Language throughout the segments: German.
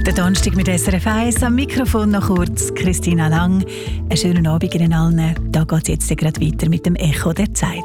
Der Donnerstag mit SRF 1, am Mikrofon noch kurz Christina Lang. Einen schönen Abend Ihnen allen. Da geht es jetzt gerade weiter mit dem Echo der Zeit.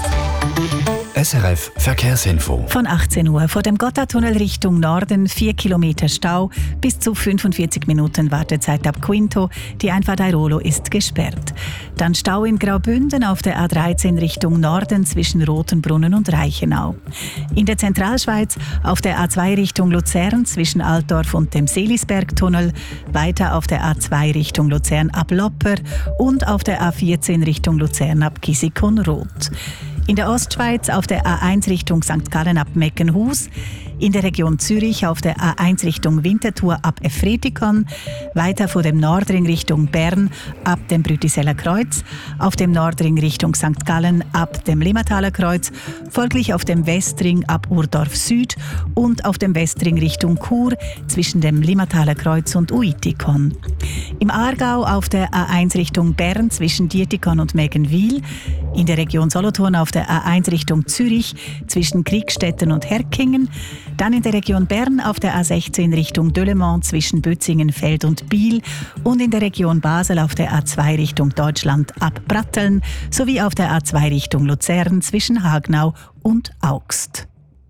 SRF Verkehrsinfo. Von 18 Uhr vor dem Gotthardtunnel Richtung Norden 4 Kilometer Stau, bis zu 45 Minuten Wartezeit ab Quinto. Die Einfahrt Airolo ist gesperrt. Dann Stau in Graubünden auf der A13 Richtung Norden zwischen Rotenbrunnen und Reichenau. In der Zentralschweiz auf der A2 Richtung Luzern zwischen Altdorf und dem Seelisbergtunnel, weiter auf der A2 Richtung Luzern ab Lopper und auf der A14 Richtung Luzern ab Gisikon-Roth. In der Ostschweiz auf der A1 Richtung St. Gallen ab Meckenhus, in der Region Zürich auf der A1 Richtung Winterthur ab Efretikon, weiter vor dem Nordring Richtung Bern ab dem Brütiseller Kreuz, auf dem Nordring Richtung St. Gallen ab dem Limmataler Kreuz, folglich auf dem Westring ab Urdorf Süd und auf dem Westring Richtung Chur zwischen dem Limmataler Kreuz und Uitikon. Im Aargau auf der A1 Richtung Bern zwischen Dietikon und Megenwil, in der Region Solothurn auf der A1 Richtung Zürich zwischen Kriegstetten und Herkingen, dann in der Region Bern auf der A16 Richtung Delemont zwischen Bötzingenfeld und Biel und in der Region Basel auf der A2 Richtung Deutschland ab Bratteln sowie auf der A2 Richtung Luzern zwischen Hagnau und Augst.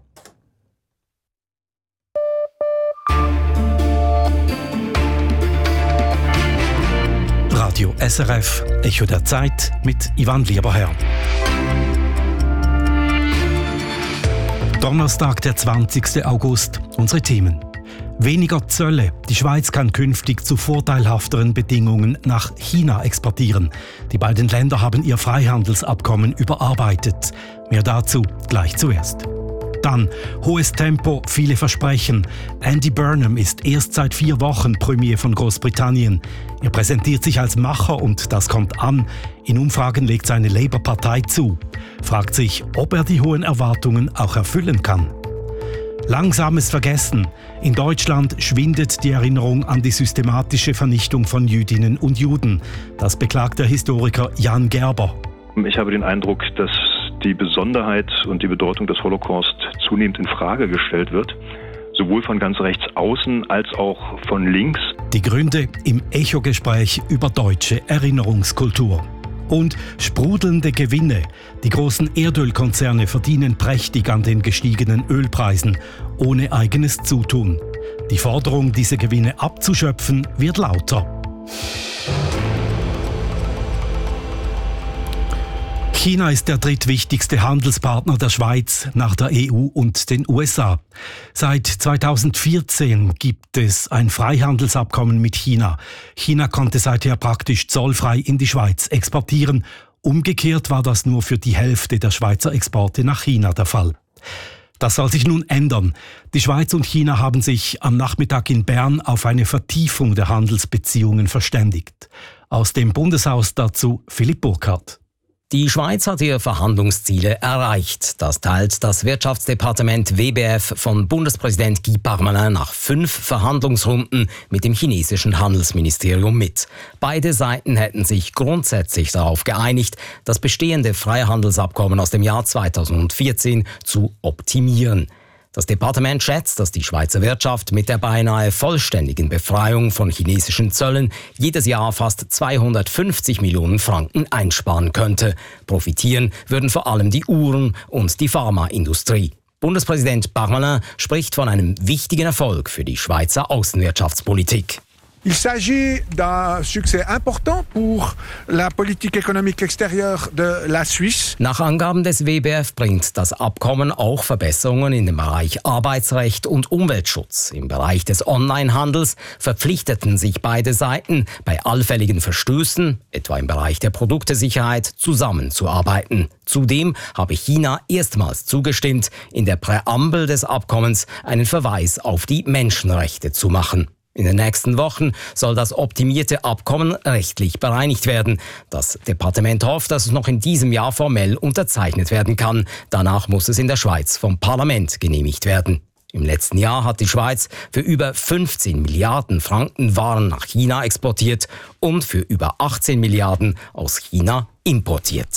Radio SRF, Echo der Zeit mit Ivan Lieberherr. Donnerstag, der 20. August. Unsere Themen. Weniger Zölle. Die Schweiz kann künftig zu vorteilhafteren Bedingungen nach China exportieren. Die beiden Länder haben ihr Freihandelsabkommen überarbeitet. Mehr dazu gleich zuerst. Dann hohes Tempo, viele Versprechen. Andy Burnham ist erst seit 4 Wochen Premier von Großbritannien. Er präsentiert sich als Macher und das kommt an. In Umfragen legt seine Labour-Partei zu. Fragt sich, ob er die hohen Erwartungen auch erfüllen kann. Langsames Vergessen. In Deutschland schwindet die Erinnerung an die systematische Vernichtung von Jüdinnen und Juden. Das beklagt der Historiker Jan Gerber. Ich habe den Eindruck, dass die Besonderheit und die Bedeutung des Holocaust zunehmend in Frage gestellt wird, sowohl von ganz rechts außen als auch von links. Die Gründe im Echo-Gespräch über deutsche Erinnerungskultur. Und sprudelnde Gewinne. Die großen Erdölkonzerne verdienen prächtig an den gestiegenen Ölpreisen, ohne eigenes Zutun. Die Forderung, diese Gewinne abzuschöpfen, wird lauter. China ist der drittwichtigste Handelspartner der Schweiz nach der EU und den USA. Seit 2014 gibt es ein Freihandelsabkommen mit China. China konnte seither praktisch zollfrei in die Schweiz exportieren. Umgekehrt war das nur für die Hälfte der Schweizer Exporte nach China der Fall. Das soll sich nun ändern. Die Schweiz und China haben sich am Nachmittag in Bern auf eine Vertiefung der Handelsbeziehungen verständigt. Aus dem Bundeshaus dazu Philipp Burkhardt. Die Schweiz hat ihre Verhandlungsziele erreicht. Das teilt das Wirtschaftsdepartement WBF von Bundespräsident Guy Parmelin nach 5 Verhandlungsrunden mit dem chinesischen Handelsministerium mit. Beide Seiten hätten sich grundsätzlich darauf geeinigt, das bestehende Freihandelsabkommen aus dem Jahr 2014 zu optimieren. Das Departement schätzt, dass die Schweizer Wirtschaft mit der beinahe vollständigen Befreiung von chinesischen Zöllen jedes Jahr fast 250 Millionen Franken einsparen könnte. Profitieren würden vor allem die Uhren- und die Pharmaindustrie. Bundespräsident Parmelin spricht von einem wichtigen Erfolg für die Schweizer Außenwirtschaftspolitik. Il s'agit d'un succès important pour la politique économique extérieure de la Suisse. Nach Angaben des WBF bringt das Abkommen auch Verbesserungen in dem Bereich Arbeitsrecht und Umweltschutz. Im Bereich des Onlinehandels verpflichteten sich beide Seiten, bei allfälligen Verstößen, etwa im Bereich der Produktesicherheit, zusammenzuarbeiten. Zudem habe China erstmals zugestimmt, in der Präambel des Abkommens einen Verweis auf die Menschenrechte zu machen. In den nächsten Wochen soll das optimierte Abkommen rechtlich bereinigt werden. Das Departement hofft, dass es noch in diesem Jahr formell unterzeichnet werden kann. Danach muss es in der Schweiz vom Parlament genehmigt werden. Im letzten Jahr hat die Schweiz für über 15 Milliarden Franken Waren nach China exportiert und für über 18 Milliarden aus China importiert.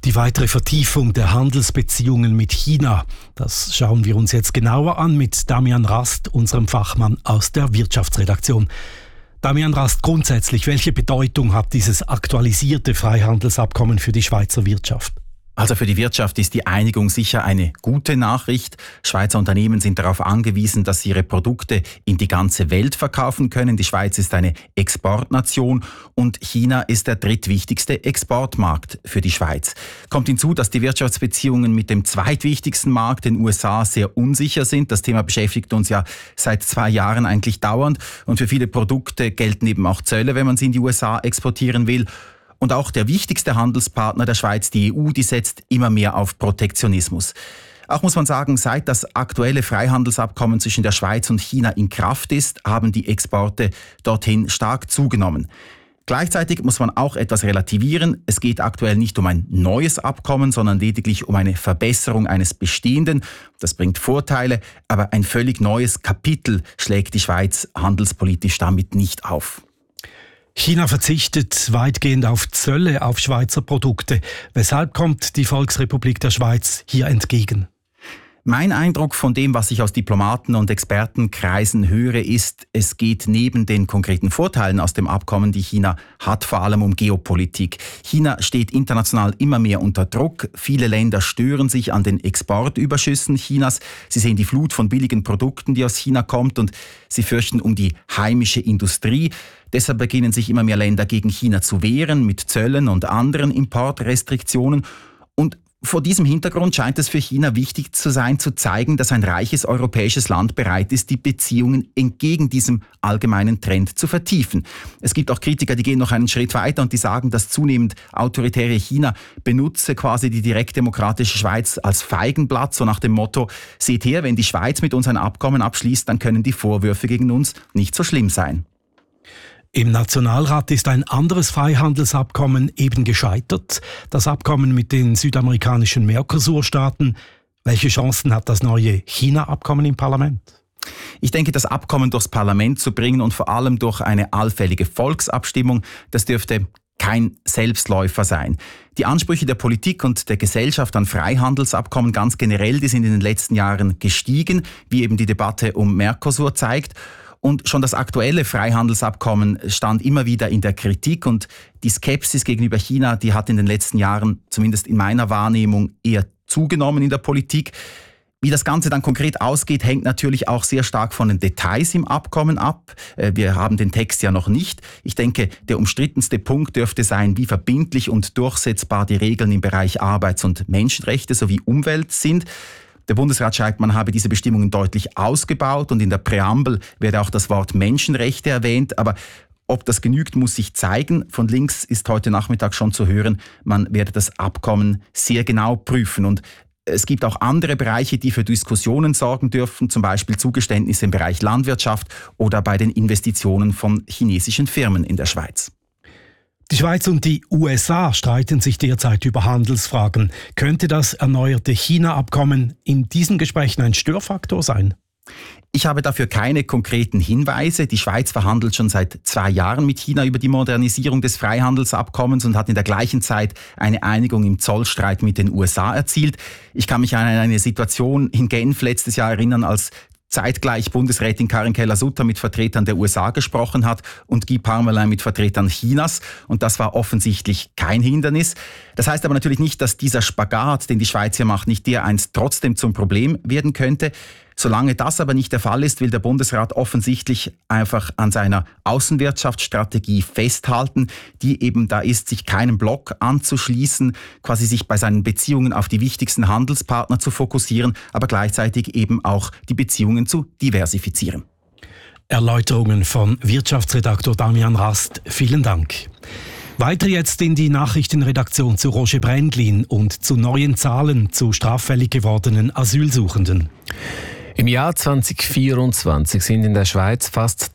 Die weitere Vertiefung der Handelsbeziehungen mit China, das schauen wir uns jetzt genauer an mit Damian Rast, unserem Fachmann aus der Wirtschaftsredaktion. Damian Rast, grundsätzlich, welche Bedeutung hat dieses aktualisierte Freihandelsabkommen für die Schweizer Wirtschaft? Also für die Wirtschaft ist die Einigung sicher eine gute Nachricht. Schweizer Unternehmen sind darauf angewiesen, dass sie ihre Produkte in die ganze Welt verkaufen können. Die Schweiz ist eine Exportnation und China ist der drittwichtigste Exportmarkt für die Schweiz. Kommt hinzu, dass die Wirtschaftsbeziehungen mit dem zweitwichtigsten Markt, den USA, sehr unsicher sind. Das Thema beschäftigt uns ja seit 2 Jahren eigentlich dauernd. Und für viele Produkte gelten eben auch Zölle, wenn man sie in die USA exportieren will. Und auch der wichtigste Handelspartner der Schweiz, die EU, die setzt immer mehr auf Protektionismus. Auch muss man sagen, seit das aktuelle Freihandelsabkommen zwischen der Schweiz und China in Kraft ist, haben die Exporte dorthin stark zugenommen. Gleichzeitig muss man auch etwas relativieren. Es geht aktuell nicht um ein neues Abkommen, sondern lediglich um eine Verbesserung eines bestehenden. Das bringt Vorteile, aber ein völlig neues Kapitel schlägt die Schweiz handelspolitisch damit nicht auf. China verzichtet weitgehend auf Zölle auf Schweizer Produkte. Weshalb kommt die Volksrepublik der Schweiz hier entgegen? Mein Eindruck von dem, was ich aus Diplomaten- und Expertenkreisen höre, ist, es geht neben den konkreten Vorteilen aus dem Abkommen, die China hat, vor allem um Geopolitik. China steht international immer mehr unter Druck. Viele Länder stören sich an den Exportüberschüssen Chinas. Sie sehen die Flut von billigen Produkten, die aus China kommt, und sie fürchten um die heimische Industrie. Deshalb beginnen sich immer mehr Länder gegen China zu wehren mit Zöllen und anderen Importrestriktionen. Und vor diesem Hintergrund scheint es für China wichtig zu sein, zu zeigen, dass ein reiches europäisches Land bereit ist, die Beziehungen entgegen diesem allgemeinen Trend zu vertiefen. Es gibt auch Kritiker, die gehen noch einen Schritt weiter und die sagen, das zunehmend autoritäre China benutze quasi die direktdemokratische Schweiz als Feigenblatt, so nach dem Motto, seht her, wenn die Schweiz mit uns ein Abkommen abschließt, dann können die Vorwürfe gegen uns nicht so schlimm sein. Im Nationalrat ist ein anderes Freihandelsabkommen eben gescheitert. Das Abkommen mit den südamerikanischen Mercosur-Staaten. Welche Chancen hat das neue China-Abkommen im Parlament? Ich denke, das Abkommen durchs Parlament zu bringen und vor allem durch eine allfällige Volksabstimmung, das dürfte kein Selbstläufer sein. Die Ansprüche der Politik und der Gesellschaft an Freihandelsabkommen ganz generell, die sind in den letzten Jahren gestiegen, wie eben die Debatte um Mercosur zeigt. Und schon das aktuelle Freihandelsabkommen stand immer wieder in der Kritik und die Skepsis gegenüber China, die hat in den letzten Jahren, zumindest in meiner Wahrnehmung, eher zugenommen in der Politik. Wie das Ganze dann konkret ausgeht, hängt natürlich auch sehr stark von den Details im Abkommen ab. Wir haben den Text ja noch nicht. Ich denke, der umstrittenste Punkt dürfte sein, wie verbindlich und durchsetzbar die Regeln im Bereich Arbeits- und Menschenrechte sowie Umwelt sind. Der Bundesrat schreibt, man habe diese Bestimmungen deutlich ausgebaut und in der Präambel werde auch das Wort Menschenrechte erwähnt. Aber ob das genügt, muss sich zeigen. Von links ist heute Nachmittag schon zu hören, man werde das Abkommen sehr genau prüfen. Und es gibt auch andere Bereiche, die für Diskussionen sorgen dürfen, zum Beispiel Zugeständnisse im Bereich Landwirtschaft oder bei den Investitionen von chinesischen Firmen in der Schweiz. Die Schweiz und die USA streiten sich derzeit über Handelsfragen. Könnte das erneuerte China-Abkommen in diesen Gesprächen ein Störfaktor sein? Ich habe dafür keine konkreten Hinweise. Die Schweiz verhandelt schon seit 2 Jahren mit China über die Modernisierung des Freihandelsabkommens und hat in der gleichen Zeit eine Einigung im Zollstreit mit den USA erzielt. Ich kann mich an eine Situation in Genf letztes Jahr erinnern, als zeitgleich Bundesrätin Karin Keller-Sutter mit Vertretern der USA gesprochen hat und Guy Parmelin mit Vertretern Chinas. Und das war offensichtlich kein Hindernis. Das heißt aber natürlich nicht, dass dieser Spagat, den die Schweiz hier macht, nicht dereinst trotzdem zum Problem werden könnte. Solange das aber nicht der Fall ist, will der Bundesrat offensichtlich einfach an seiner Außenwirtschaftsstrategie festhalten, die eben da ist, sich keinem Block anzuschließen, quasi sich bei seinen Beziehungen auf die wichtigsten Handelspartner zu fokussieren, aber gleichzeitig eben auch die Beziehungen zu diversifizieren. Erläuterungen von Wirtschaftsredaktor Damian Rast. Vielen Dank. Weiter jetzt in die Nachrichtenredaktion zu Roger Brändlin und zu neuen Zahlen zu straffällig gewordenen Asylsuchenden. Im Jahr 2024 sind in der Schweiz fast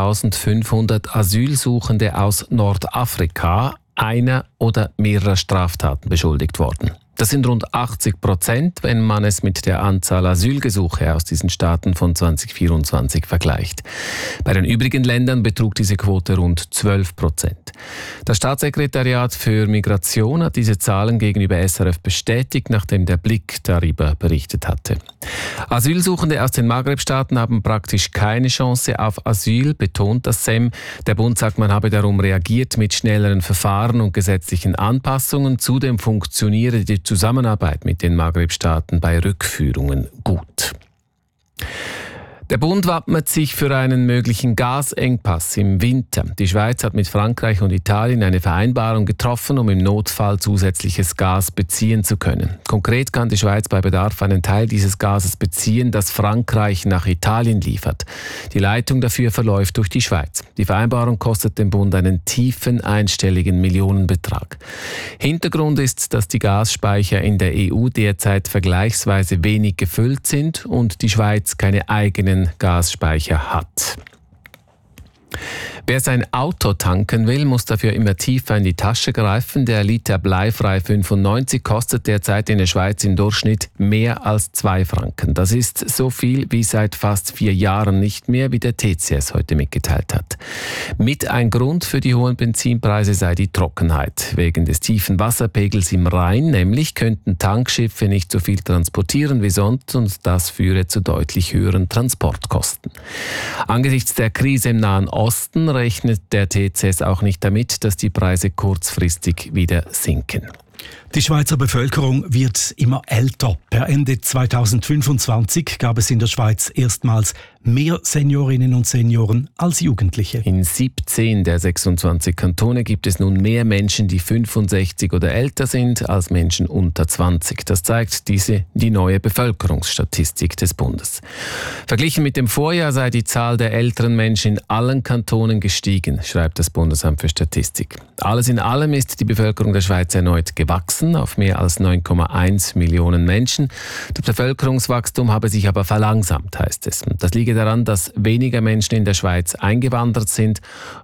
3.500 Asylsuchende aus Nordafrika einer oder mehrerer Straftaten beschuldigt worden. Das sind rund 80%, wenn man es mit der Anzahl Asylgesuche aus diesen Staaten von 2024 vergleicht. Bei den übrigen Ländern betrug diese Quote rund 12%. Das Staatssekretariat für Migration hat diese Zahlen gegenüber SRF bestätigt, nachdem der Blick darüber berichtet hatte. Asylsuchende aus den Maghreb-Staaten haben praktisch keine Chance auf Asyl, betont das SEM. Der Bund sagt, man habe darum reagiert mit schnelleren Verfahren und gesetzlichen Anpassungen. Zudem funktioniere die Zusammenarbeit mit den Maghreb-Staaten bei Rückführungen gut. Der Bund wappnet sich für einen möglichen Gasengpass im Winter. Die Schweiz hat mit Frankreich und Italien eine Vereinbarung getroffen, um im Notfall zusätzliches Gas beziehen zu können. Konkret kann die Schweiz bei Bedarf einen Teil dieses Gases beziehen, das Frankreich nach Italien liefert. Die Leitung dafür verläuft durch die Schweiz. Die Vereinbarung kostet dem Bund einen tiefen einstelligen Millionenbetrag. Hintergrund ist, dass die Gasspeicher in der EU derzeit vergleichsweise wenig gefüllt sind und die Schweiz keine eigenen Gasspeicher hat. Wer sein Auto tanken will, muss dafür immer tiefer in die Tasche greifen. Der Liter bleifrei 95 kostet derzeit in der Schweiz im Durchschnitt mehr als 2 Franken. Das ist so viel wie seit fast 4 Jahren nicht mehr, wie der TCS heute mitgeteilt hat. Mit ein Grund für die hohen Benzinpreise sei die Trockenheit. Wegen des tiefen Wasserpegels im Rhein nämlich könnten Tankschiffe nicht so viel transportieren wie sonst und das führe zu deutlich höheren Transportkosten. Angesichts der Krise im Nahen Osten rechnet der TCS auch nicht damit, dass die Preise kurzfristig wieder sinken. Die Schweizer Bevölkerung wird immer älter. Per Ende 2025 gab es in der Schweiz erstmals mehr Seniorinnen und Senioren als Jugendliche. In 17 der 26 Kantone gibt es nun mehr Menschen, die 65 oder älter sind, als Menschen unter 20. Das zeigt die neue Bevölkerungsstatistik des Bundes. Verglichen mit dem Vorjahr sei die Zahl der älteren Menschen in allen Kantonen gestiegen, schreibt das Bundesamt für Statistik. Alles in allem ist die Bevölkerung der Schweiz erneut gewachsen auf mehr als 9,1 Millionen Menschen. Das Bevölkerungswachstum habe sich aber verlangsamt, heißt es. Das liege daran, dass weniger Menschen in die Schweiz eingewandert sind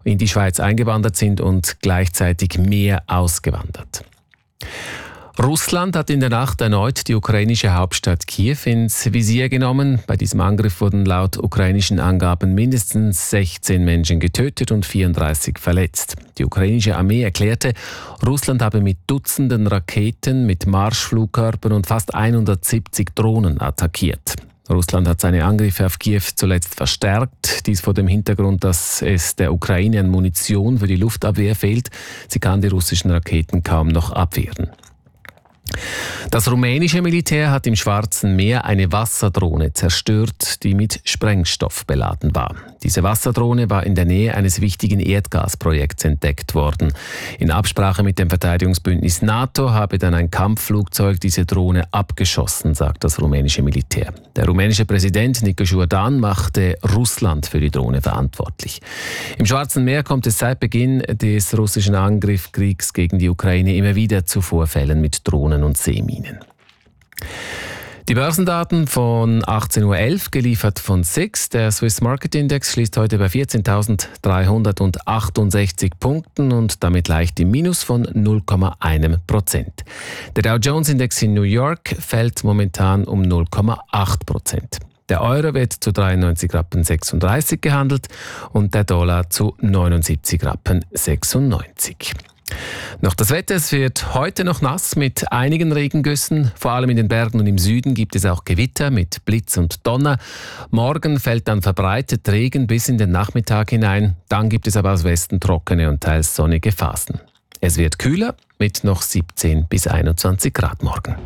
und gleichzeitig mehr ausgewandert. Russland hat in der Nacht erneut die ukrainische Hauptstadt Kiew ins Visier genommen. Bei diesem Angriff wurden laut ukrainischen Angaben mindestens 16 Menschen getötet und 34 verletzt. Die ukrainische Armee erklärte, Russland habe mit Dutzenden Raketen, mit Marschflugkörpern und fast 170 Drohnen attackiert. Russland hat seine Angriffe auf Kiew zuletzt verstärkt. Dies vor dem Hintergrund, dass es der Ukraine an Munition für die Luftabwehr fehlt. Sie kann die russischen Raketen kaum noch abwehren. Das rumänische Militär hat im Schwarzen Meer eine Wasserdrohne zerstört, die mit Sprengstoff beladen war. Diese Wasserdrohne war in der Nähe eines wichtigen Erdgasprojekts entdeckt worden. In Absprache mit dem Verteidigungsbündnis NATO habe dann ein Kampfflugzeug diese Drohne abgeschossen, sagt das rumänische Militär. Der rumänische Präsident Nicu Jordan machte Russland für die Drohne verantwortlich. Im Schwarzen Meer kommt es seit Beginn des russischen Angriffskriegs gegen die Ukraine immer wieder zu Vorfällen mit Drohnen und Seeminen. Die Börsendaten von 18.11 Uhr, geliefert von SIX. Der Swiss Market Index schließt heute bei 14.368 Punkten und damit leicht im Minus von 0,1%. Der Dow Jones Index in New York fällt momentan um 0,8%. Der Euro wird zu 93,36 Rappen gehandelt und der Dollar zu 79,96 Rappen. Noch das Wetter, es wird heute noch nass mit einigen Regengüssen. Vor allem in den Bergen und im Süden gibt es auch Gewitter mit Blitz und Donner. Morgen fällt dann verbreitet Regen bis in den Nachmittag hinein. Dann gibt es aber aus Westen trockene und teils sonnige Phasen. Es wird kühler mit noch 17 bis 21 Grad morgen.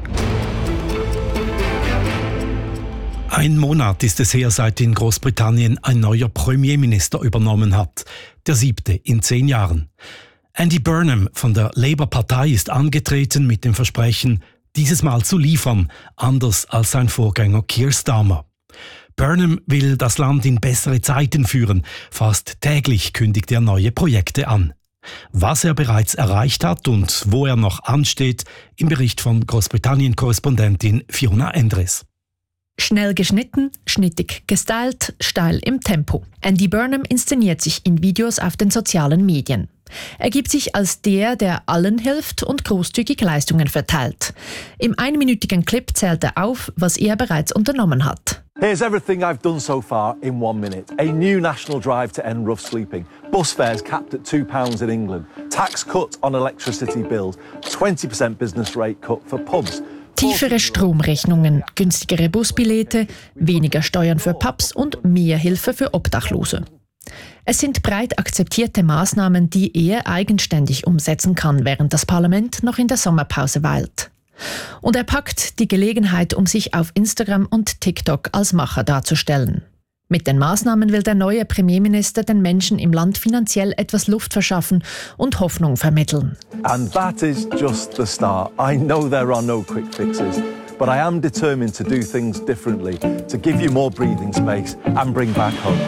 Ein Monat ist es her, seit in Großbritannien ein neuer Premierminister übernommen hat. Der 7. in 10 Jahren. Andy Burnham von der Labour-Partei ist angetreten mit dem Versprechen, dieses Mal zu liefern, anders als sein Vorgänger Keir Starmer. Burnham will das Land in bessere Zeiten führen. Fast täglich kündigt er neue Projekte an. Was er bereits erreicht hat und wo er noch ansteht, im Bericht von Großbritannien-Korrespondentin Fiona Endres. Schnell geschnitten, schnittig gestylt, steil im Tempo. Andy Burnham inszeniert sich in Videos auf den sozialen Medien. Er gibt sich als der allen hilft und großzügig Leistungen verteilt. Im einminütigen Clip zählt er auf, was er bereits unternommen hat. Here's everything I've done so far in 1 minute. A new national drive to end rough sleeping. Bus fares capped at £2 in England. Tax cut on electricity bills. 20% business rate cut for pubs. Tiefere Stromrechnungen, günstigere Busbillete, weniger Steuern für Pubs und mehr Hilfe für Obdachlose. Es sind breit akzeptierte Maßnahmen, die er eigenständig umsetzen kann, während das Parlament noch in der Sommerpause weilt. Und er packt die Gelegenheit, um sich auf Instagram und TikTok als Macher darzustellen. Mit den Maßnahmen will der neue Premierminister den Menschen im Land finanziell etwas Luft verschaffen und Hoffnung vermitteln. And that is just the start. I know there are no quick fixes, but I am determined to do things differently, to give you more breathing space and bring back hope.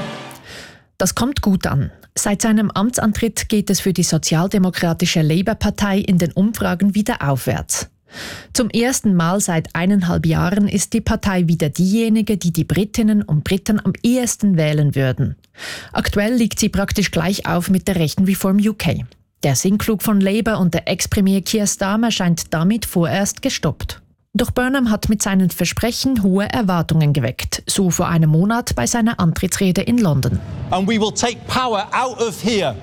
Das kommt gut an. Seit seinem Amtsantritt geht es für die sozialdemokratische Labour-Partei in den Umfragen wieder aufwärts. Zum ersten Mal seit 1,5 Jahren ist die Partei wieder diejenige, die die Britinnen und Briten am ehesten wählen würden. Aktuell liegt sie praktisch gleich auf mit der rechten Reform UK. Der Sinkflug von Labour und der Ex-Premier Keir Starmer scheint damit vorerst gestoppt. Doch Burnham hat mit seinen Versprechen hohe Erwartungen geweckt, so vor einem Monat bei seiner Antrittsrede in London. And we will take power out of here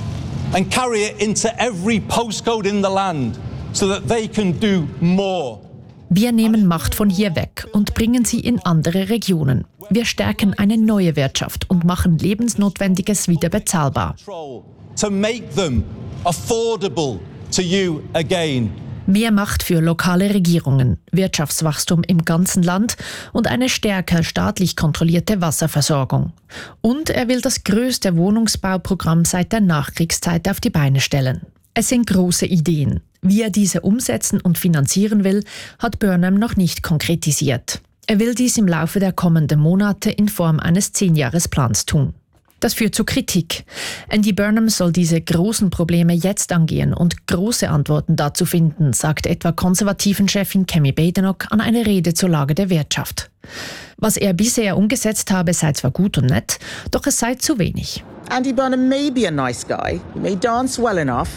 and carry it into every postcode in the land so that they can do more. Wir nehmen Macht von hier weg und bringen sie in andere Regionen. Wir stärken eine neue Wirtschaft und machen Lebensnotwendiges wieder bezahlbar. To make them affordable to you again. Mehr Macht für lokale Regierungen, Wirtschaftswachstum im ganzen Land und eine stärker staatlich kontrollierte Wasserversorgung. Und er will das größte Wohnungsbauprogramm seit der Nachkriegszeit auf die Beine stellen. Es sind große Ideen. Wie er diese umsetzen und finanzieren will, hat Burnham noch nicht konkretisiert. Er will dies im Laufe der kommenden Monate in Form eines 10-Jahres-Plans tun. Das führt zu Kritik. Andy Burnham soll diese großen Probleme jetzt angehen und große Antworten dazu finden, sagt etwa konservativen Chefin Kemi Badenoch an einer Rede zur Lage der Wirtschaft. Was er bisher umgesetzt habe, sei zwar gut und nett, doch es sei zu wenig. Andy Burnham may be a nice guy, he may dance well enough,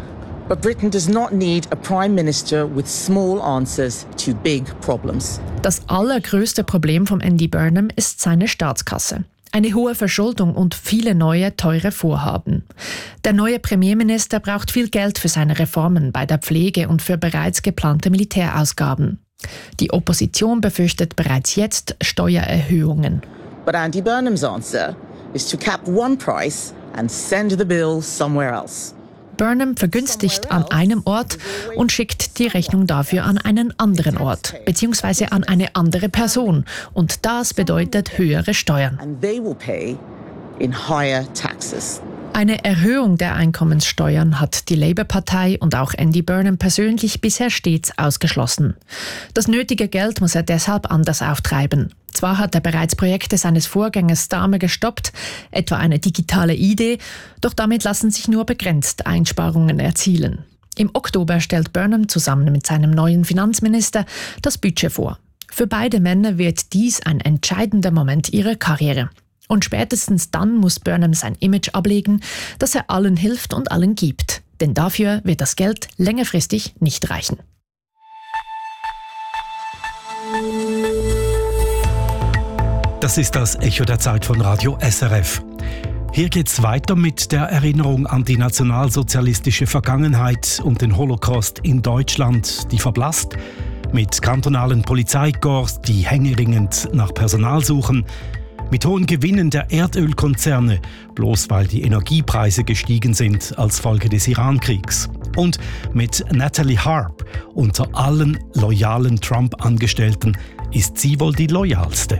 but Britain does not need a Prime Minister with small answers to big problems. Das allergrößte Problem von Andy Burnham ist seine Staatskasse. Eine hohe Verschuldung und viele neue, teure Vorhaben. Der neue Premierminister braucht viel Geld für seine Reformen bei der Pflege und für bereits geplante Militärausgaben. Die Opposition befürchtet bereits jetzt Steuererhöhungen. But Andy Burnham's answer is to cap one price and send the bill somewhere else. Burnham vergünstigt an einem Ort und schickt die Rechnung dafür an einen anderen Ort, beziehungsweise an eine andere Person. Und das bedeutet höhere Steuern. And they will pay in higher taxes. Eine Erhöhung der Einkommenssteuern hat die Labour-Partei und auch Andy Burnham persönlich bisher stets ausgeschlossen. Das nötige Geld muss er deshalb anders auftreiben. Zwar hat er bereits Projekte seines Vorgängers Starmer gestoppt, etwa eine digitale Idee, doch damit lassen sich nur begrenzt Einsparungen erzielen. Im Oktober stellt Burnham zusammen mit seinem neuen Finanzminister das Budget vor. Für beide Männer wird dies ein entscheidender Moment ihrer Karriere. Und spätestens dann muss Burnham sein Image ablegen, dass er allen hilft und allen gibt. Denn dafür wird das Geld längerfristig nicht reichen. Das ist das Echo der Zeit von Radio SRF. Hier geht's weiter mit der Erinnerung an die nationalsozialistische Vergangenheit und den Holocaust in Deutschland, die verblasst, mit kantonalen Polizeikorps, die händeringend nach Personal suchen, mit hohen Gewinnen der Erdölkonzerne, bloß weil die Energiepreise gestiegen sind als Folge des Irankriegs. Und mit Natalie Harp, unter allen loyalen Trump-Angestellten ist sie wohl die loyalste.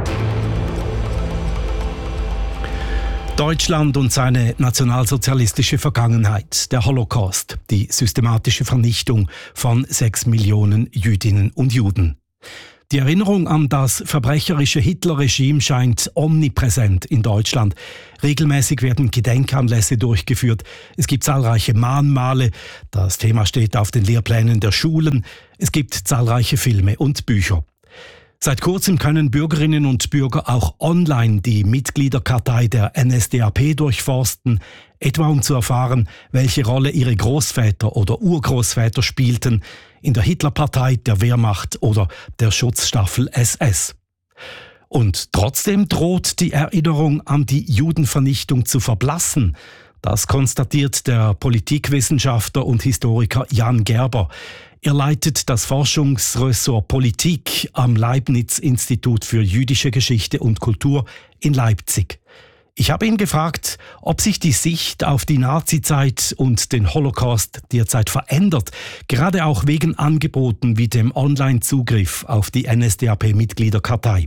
Deutschland und seine nationalsozialistische Vergangenheit, der Holocaust, die systematische Vernichtung von 6 Millionen Jüdinnen und Juden. Die Erinnerung an das verbrecherische Hitlerregime scheint omnipräsent in Deutschland. Regelmäßig werden Gedenkanlässe durchgeführt. Es gibt zahlreiche Mahnmale. Das Thema steht auf den Lehrplänen der Schulen. Es gibt zahlreiche Filme und Bücher. Seit kurzem können Bürgerinnen und Bürger auch online die Mitgliederkartei der NSDAP durchforsten, etwa um zu erfahren, welche Rolle ihre Großväter oder Urgroßväter spielten in der Hitlerpartei, der Wehrmacht oder der Schutzstaffel SS. Und trotzdem droht die Erinnerung an die Judenvernichtung zu verblassen. Das konstatiert der Politikwissenschaftler und Historiker Jan Gerber. Er leitet das Forschungsressort Politik am Leibniz-Institut für jüdische Geschichte und Kultur in Leipzig. Ich habe ihn gefragt, ob sich die Sicht auf die Nazizeit und den Holocaust derzeit verändert, gerade auch wegen Angeboten wie dem Online-Zugriff auf die NSDAP-Mitgliederkartei.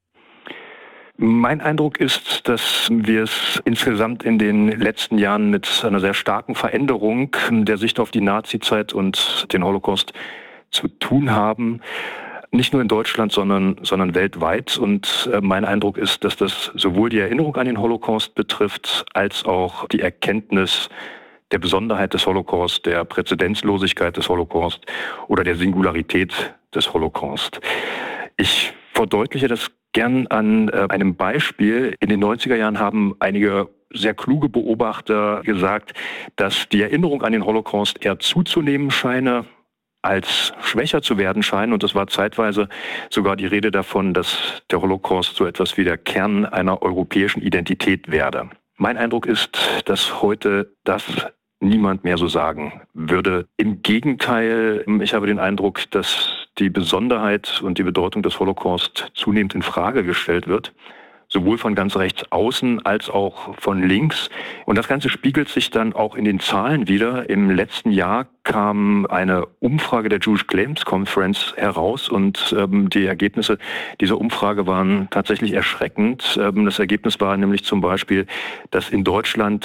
Mein Eindruck ist, dass wir es insgesamt in den letzten Jahren mit einer sehr starken Veränderung der Sicht auf die Nazizeit und den Holocaust zu tun haben. Nicht nur in Deutschland, sondern weltweit. Und mein Eindruck ist, dass das sowohl die Erinnerung an den Holocaust betrifft, als auch die Erkenntnis der Besonderheit des Holocaust, der Präzedenzlosigkeit des Holocaust oder der Singularität des Holocaust. Ich verdeutliche das gern an einem Beispiel. In den 90er Jahren haben einige sehr kluge Beobachter gesagt, dass die Erinnerung an den Holocaust eher zuzunehmen scheine, als schwächer zu werden scheinen. Und es war zeitweise sogar die Rede davon, dass der Holocaust so etwas wie der Kern einer europäischen Identität werde. Mein Eindruck ist, dass heute das niemand mehr so sagen würde. Im Gegenteil, ich habe den Eindruck, dass die Besonderheit und die Bedeutung des Holocaust zunehmend in Frage gestellt wird, sowohl von ganz rechts außen als auch von links. Und das Ganze spiegelt sich dann auch in den Zahlen wider. Im letzten Jahr kam eine Umfrage der Jewish Claims Conference heraus und die Ergebnisse dieser Umfrage waren tatsächlich erschreckend. Das Ergebnis war nämlich zum Beispiel, dass in Deutschland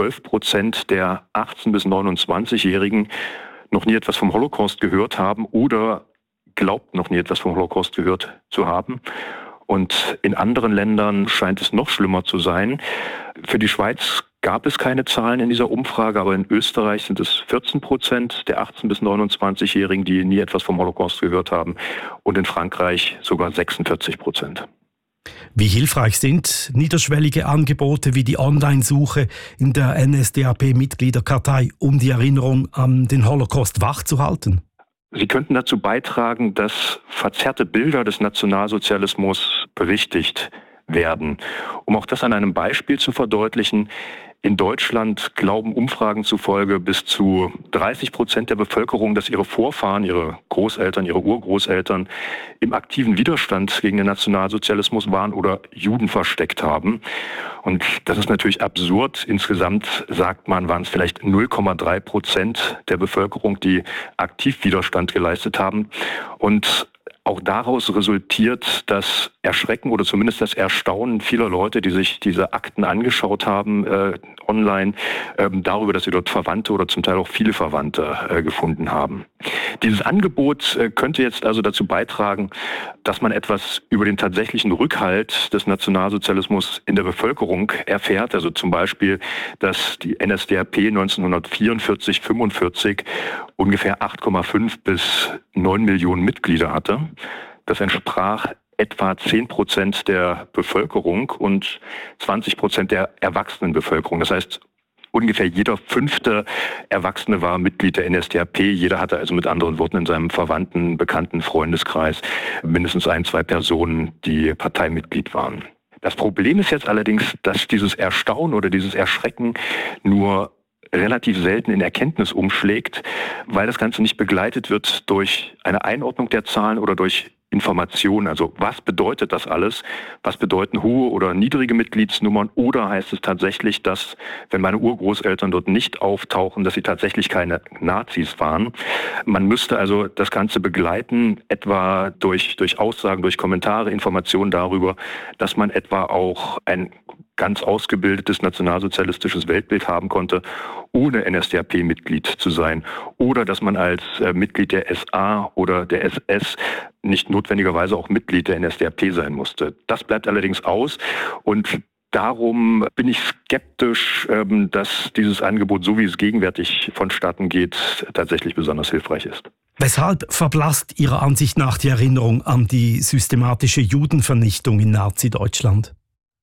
12% der 18- bis 29-Jährigen noch nie etwas vom Holocaust gehört haben oder glaubt noch nie etwas vom Holocaust gehört zu haben. Und in anderen Ländern scheint es noch schlimmer zu sein. Für die Schweiz gab es keine Zahlen in dieser Umfrage, aber in Österreich sind es 14% der 18- bis 29-Jährigen, die nie etwas vom Holocaust gehört haben. Und in Frankreich sogar 46%. Wie hilfreich sind niederschwellige Angebote wie die Online-Suche in der NSDAP-Mitgliederkartei, um die Erinnerung an den Holocaust wachzuhalten? Sie könnten dazu beitragen, dass verzerrte Bilder des Nationalsozialismus berichtigt werden. Um auch das an einem Beispiel zu verdeutlichen: In Deutschland glauben Umfragen zufolge bis zu 30% der Bevölkerung, dass ihre Vorfahren, ihre Großeltern, ihre Urgroßeltern im aktiven Widerstand gegen den Nationalsozialismus waren oder Juden versteckt haben. Und das ist natürlich absurd. Insgesamt, sagt man, waren es vielleicht 0,3% der Bevölkerung, die aktiv Widerstand geleistet haben. Und auch daraus resultiert das Erschrecken oder zumindest das Erstaunen vieler Leute, die sich diese Akten angeschaut haben online, darüber, dass sie dort Verwandte oder zum Teil auch viele Verwandte gefunden haben. Dieses Angebot könnte jetzt also dazu beitragen, dass man etwas über den tatsächlichen Rückhalt des Nationalsozialismus in der Bevölkerung erfährt. Also zum Beispiel, dass die NSDAP 1944/45 ungefähr 8,5 bis 9 Millionen Mitglieder hatte. Das entsprach etwa 10% der Bevölkerung und 20% der Erwachsenenbevölkerung. Das heißt, ungefähr jeder 5. Erwachsene war Mitglied der NSDAP. Jeder hatte also mit anderen Worten in seinem Verwandten, Bekannten, Freundeskreis mindestens 1-2 Personen, die Parteimitglied waren. Das Problem ist jetzt allerdings, dass dieses Erstaunen oder dieses Erschrecken nur relativ selten in Erkenntnis umschlägt, weil das Ganze nicht begleitet wird durch eine Einordnung der Zahlen oder durch Informationen. Also was bedeutet das alles? Was bedeuten hohe oder niedrige Mitgliedsnummern? Oder heißt es tatsächlich, dass, wenn meine Urgroßeltern dort nicht auftauchen, dass sie tatsächlich keine Nazis waren? Man müsste also das Ganze begleiten, etwa durch Aussagen, durch Kommentare, Informationen darüber, dass man etwa auch ein ganz ausgebildetes nationalsozialistisches Weltbild haben konnte, ohne NSDAP-Mitglied zu sein. Oder dass man als Mitglied der SA oder der SS nicht notwendigerweise auch Mitglied der NSDAP sein musste. Das bleibt allerdings aus und darum bin ich skeptisch, dass dieses Angebot, so wie es gegenwärtig vonstatten geht, tatsächlich besonders hilfreich ist. Weshalb verblasst Ihrer Ansicht nach die Erinnerung an die systematische Judenvernichtung in Nazi-Deutschland?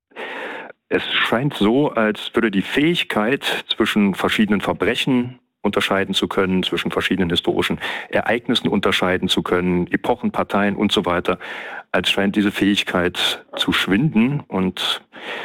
Es scheint so, als würde die Fähigkeit, zwischen verschiedenen Verbrechen unterscheiden zu können, zwischen verschiedenen historischen Ereignissen unterscheiden zu können, Epochen, Parteien und so weiter, als scheint diese Fähigkeit zu schwinden. Und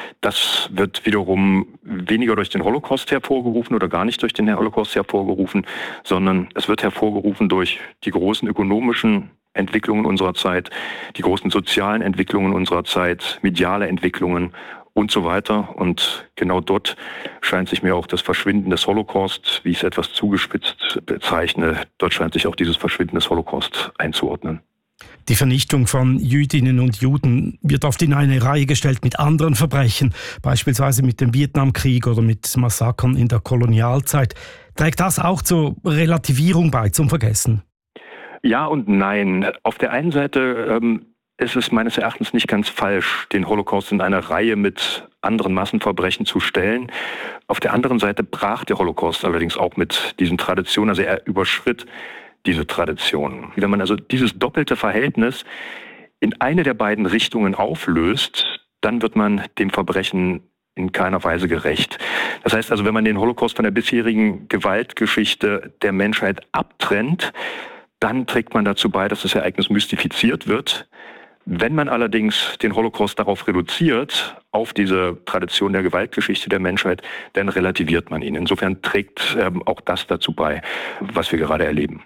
das wird wiederum weniger durch den Holocaust hervorgerufen oder gar nicht durch den Holocaust hervorgerufen, sondern es wird hervorgerufen durch die großen ökonomischen Entwicklungen unserer Zeit, die großen sozialen Entwicklungen unserer Zeit, mediale Entwicklungen und so weiter. Und genau dort scheint sich mir auch das Verschwinden des Holocaust, wie ich es etwas zugespitzt bezeichne, dort scheint sich auch dieses Verschwinden des Holocaust einzuordnen. Die Vernichtung von Jüdinnen und Juden wird oft in eine Reihe gestellt mit anderen Verbrechen, beispielsweise mit dem Vietnamkrieg oder mit Massakern in der Kolonialzeit. Trägt das auch zur Relativierung bei, zum Vergessen? Ja und nein. Auf der einen Seite ist es meines Erachtens nicht ganz falsch, den Holocaust in eine Reihe mit anderen Massenverbrechen zu stellen. Auf der anderen Seite brach der Holocaust allerdings auch mit diesen Traditionen, also er überschritt diese Tradition. Wenn man also dieses doppelte Verhältnis in eine der beiden Richtungen auflöst, dann wird man dem Verbrechen in keiner Weise gerecht. Das heißt also, wenn man den Holocaust von der bisherigen Gewaltgeschichte der Menschheit abtrennt, dann trägt man dazu bei, dass das Ereignis mystifiziert wird. Wenn man allerdings den Holocaust darauf reduziert, auf diese Tradition der Gewaltgeschichte der Menschheit, dann relativiert man ihn. Insofern trägt auch das dazu bei, was wir gerade erleben.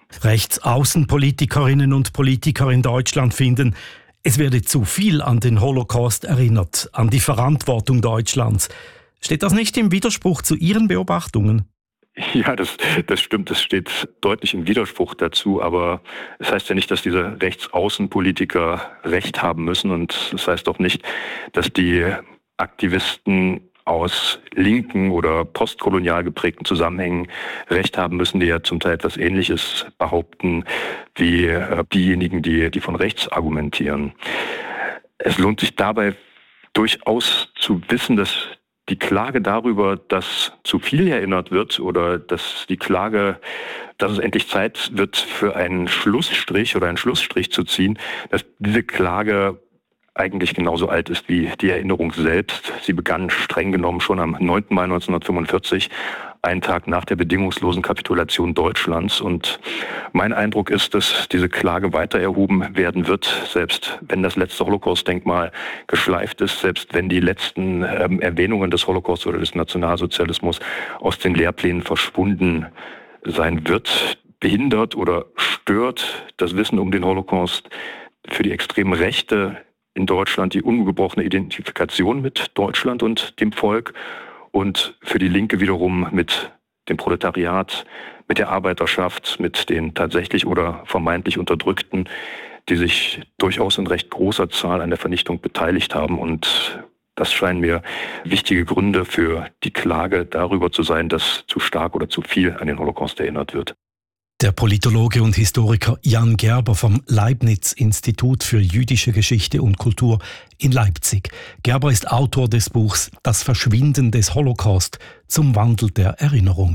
Rechtsaußenpolitikerinnen und Politiker in Deutschland finden, es werde zu viel an den Holocaust erinnert, an die Verantwortung Deutschlands. Steht das nicht im Widerspruch zu Ihren Beobachtungen? Ja, das stimmt. Das steht deutlich im Widerspruch dazu. Aber es heißt ja nicht, dass diese Rechtsaußenpolitiker Recht haben müssen. Und es heißt auch nicht, dass die Aktivisten aus linken oder postkolonial geprägten Zusammenhängen Recht haben müssen, die ja zum Teil etwas Ähnliches behaupten wie diejenigen, die von rechts argumentieren. Es lohnt sich dabei durchaus zu wissen, dass die Klage darüber, dass zu viel erinnert wird oder dass die Klage, dass es endlich Zeit wird für einen Schlussstrich oder einen Schlussstrich zu ziehen, dass diese Klage eigentlich genauso alt ist wie die Erinnerung selbst. Sie begann streng genommen schon am 9. Mai 1945, einen Tag nach der bedingungslosen Kapitulation Deutschlands. Und mein Eindruck ist, dass diese Klage weiter erhoben werden wird, selbst wenn das letzte Holocaust-Denkmal geschleift ist, selbst wenn die letzten Erwähnungen des Holocaust oder des Nationalsozialismus aus den Lehrplänen verschwunden sein wird. Behindert oder stört das Wissen um den Holocaust für die extremen Rechte in Deutschland die ungebrochene Identifikation mit Deutschland und dem Volk und für die Linke wiederum mit dem Proletariat, mit der Arbeiterschaft, mit den tatsächlich oder vermeintlich Unterdrückten, die sich durchaus in recht großer Zahl an der Vernichtung beteiligt haben. Und das scheinen mir wichtige Gründe für die Klage darüber zu sein, dass zu stark oder zu viel an den Holocaust erinnert wird. Der Politologe und Historiker Jan Gerber vom Leibniz-Institut für jüdische Geschichte und Kultur in Leipzig. Gerber ist Autor des Buchs Das Verschwinden des Holocaust zum Wandel der Erinnerung.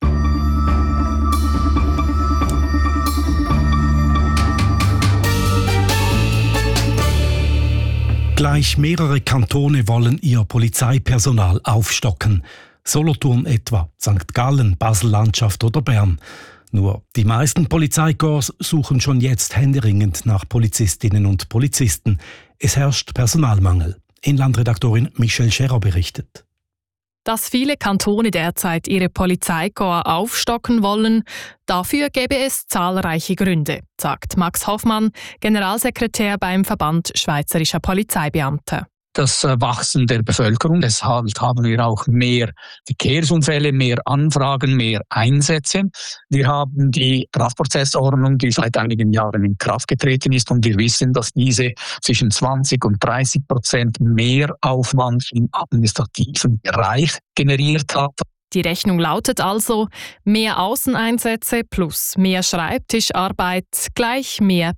Gleich mehrere Kantone wollen ihr Polizeipersonal aufstocken. Solothurn etwa, St. Gallen, Basel-Landschaft oder Bern. Nur die meisten Polizeikorps suchen schon jetzt händeringend nach Polizistinnen und Polizisten. Es herrscht Personalmangel. Inlandredaktorin Michelle Scherer berichtet. Dass viele Kantone derzeit ihre Polizeikorps aufstocken wollen, dafür gäbe es zahlreiche Gründe, sagt Max Hoffmann, Generalsekretär beim Verband Schweizerischer Polizeibeamte. Das Wachsen der Bevölkerung. Deshalb haben wir auch mehr Verkehrsunfälle, mehr Anfragen, mehr Einsätze. Wir haben die Strafprozessordnung, die seit einigen Jahren in Kraft getreten ist. Und wir wissen, dass diese zwischen 20% und 30% mehr Aufwand im administrativen Bereich generiert hat. Die Rechnung lautet also, mehr Außeneinsätze plus mehr Schreibtischarbeit gleich mehr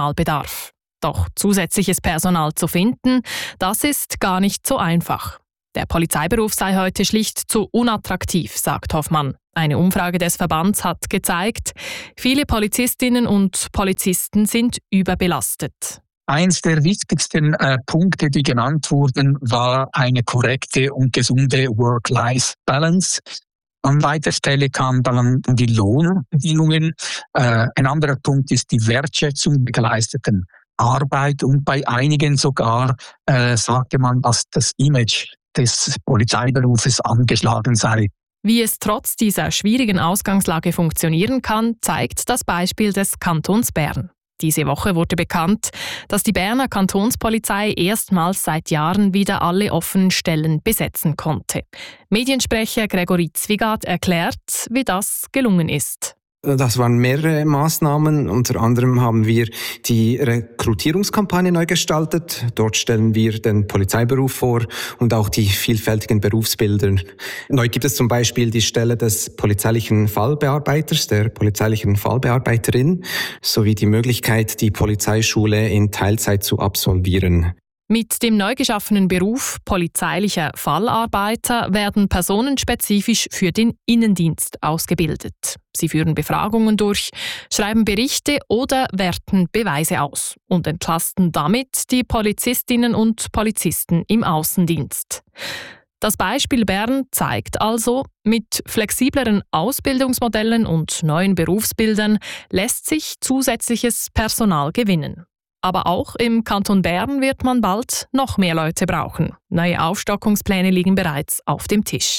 Personalbedarf. Doch zusätzliches Personal zu finden, das ist gar nicht so einfach. Der Polizeiberuf sei heute schlicht zu unattraktiv, sagt Hoffmann. Eine Umfrage des Verbands hat gezeigt, viele Polizistinnen und Polizisten sind überbelastet. Eins der wichtigsten Punkte, die genannt wurden, war eine korrekte und gesunde Work-Life-Balance. An weiter Stelle kamen dann die Lohnbedingungen. Ein anderer Punkt ist die Wertschätzung der geleisteten Arbeit und bei einigen sogar sagte man, dass das Image des Polizeiberufes angeschlagen sei. Wie es trotz dieser schwierigen Ausgangslage funktionieren kann, zeigt das Beispiel des Kantons Bern. Diese Woche wurde bekannt, dass die Berner Kantonspolizei erstmals seit Jahren wieder alle offenen Stellen besetzen konnte. Mediensprecher Gregory Zwigat erklärt, wie das gelungen ist. Das waren mehrere Maßnahmen. Unter anderem haben wir die Rekrutierungskampagne neu gestaltet. Dort stellen wir den Polizeiberuf vor und auch die vielfältigen Berufsbilder. Neu gibt es zum Beispiel die Stelle des polizeilichen Fallbearbeiters, der polizeilichen Fallbearbeiterin, sowie die Möglichkeit, die Polizeischule in Teilzeit zu absolvieren. Mit dem neu geschaffenen Beruf polizeilicher Fallarbeiter werden Personen spezifisch für den Innendienst ausgebildet. Sie führen Befragungen durch, schreiben Berichte oder werten Beweise aus und entlasten damit die Polizistinnen und Polizisten im Außendienst. Das Beispiel Bern zeigt also, mit flexibleren Ausbildungsmodellen und neuen Berufsbildern lässt sich zusätzliches Personal gewinnen. Aber auch im Kanton Bern wird man bald noch mehr Leute brauchen. Neue Aufstockungspläne liegen bereits auf dem Tisch.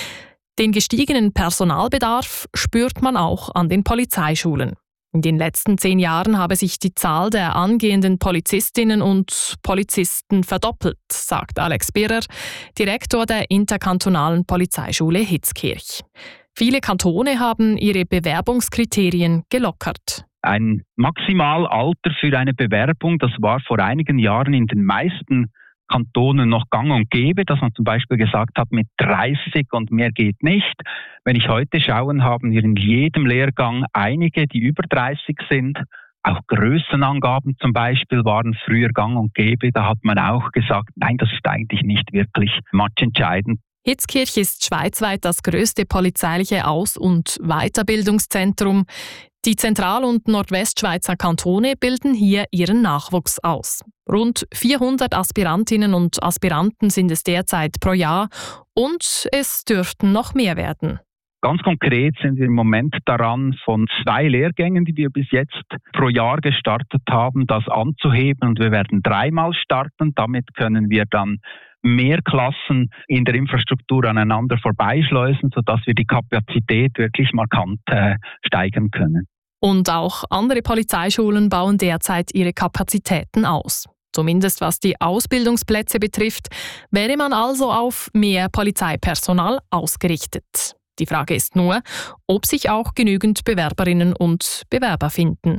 Den gestiegenen Personalbedarf spürt man auch an den Polizeischulen. In den letzten 10 Jahren habe sich die Zahl der angehenden Polizistinnen und Polizisten verdoppelt, sagt Alex Birrer, Direktor der interkantonalen Polizeischule Hitzkirch. Viele Kantone haben ihre Bewerbungskriterien gelockert. Ein Maximalalter für eine Bewerbung, das war vor einigen Jahren in den meisten Kantonen noch gang und gäbe, dass man zum Beispiel gesagt hat, mit 30 und mehr geht nicht. Wenn ich heute schaue, haben wir in jedem Lehrgang einige, die über 30 sind. Auch Größenangaben zum Beispiel waren früher gang und gäbe. Da hat man auch gesagt, nein, das ist eigentlich nicht wirklich matchentscheidend. Hitzkirch ist schweizweit das grösste polizeiliche Aus- und Weiterbildungszentrum. Die Zentral- und Nordwestschweizer Kantone bilden hier ihren Nachwuchs aus. Rund 400 Aspirantinnen und Aspiranten sind es derzeit pro Jahr und es dürften noch mehr werden. Ganz konkret sind wir im Moment daran, von 2 Lehrgängen, die wir bis jetzt pro Jahr gestartet haben, das anzuheben. Und wir werden 3-mal starten. Damit können wir dann mehr Klassen in der Infrastruktur aneinander vorbeischleusen, sodass wir die Kapazität wirklich markant steigern können. Und auch andere Polizeischulen bauen derzeit ihre Kapazitäten aus. Zumindest was die Ausbildungsplätze betrifft, wäre man also auf mehr Polizeipersonal ausgerichtet. Die Frage ist nur, ob sich auch genügend Bewerberinnen und Bewerber finden.